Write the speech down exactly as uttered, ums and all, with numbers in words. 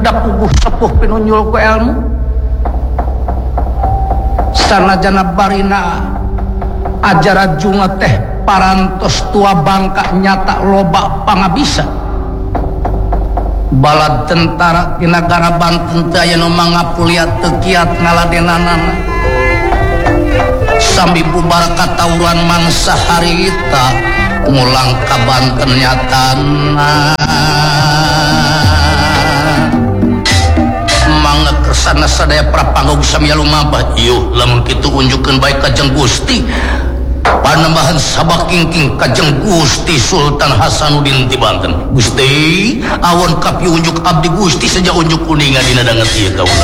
hendak puguh sepuh pinunyul ku ilmu sanajana barina ajaran junga teh parantos tua bangka nyata loba pangabisa balad tentara di negara Banten teh aya nu mangapuliat teu kiat ngaladenanana sambil bubar katawuran mangsa harita ngulang ka Banten nyatana mangga kersana sadaya prapanggog samya lumabah ieuh lamun kitu unjukkeun bae Kajeng Gusti panambahan sabakingking Kajeng Gusti Sultan Hasanuddin ti Banten Gusti awon kapi unjuk abdi Gusti saja unjuk kuningan dina danget ieu kaula